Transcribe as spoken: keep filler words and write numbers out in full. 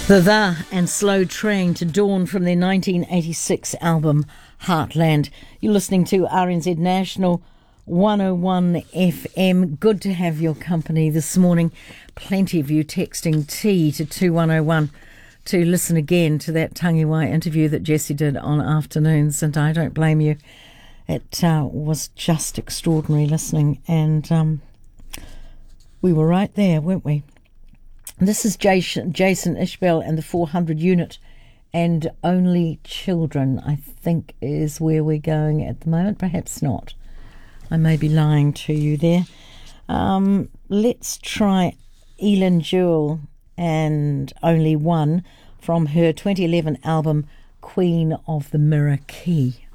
The The and Slow Train to Dawn from their nineteen eighty-six album Heartland. You're listening to R N Z National one oh one F M. Good to have your company this morning. Plenty of you texting T to two one oh one to listen again to that Tangiwai interview that Jessie did on Afternoons, and I don't blame you. It uh, was just extraordinary listening, and um, we were right there, weren't we? This is Jason, Jason Ishbel and the four hundred unit, and Only Children, I think, is where we're going at the moment. Perhaps not. I may be lying to you there. Um, let's try Elin Jewell and Only One from her twenty eleven album Queen of the Mirror Key.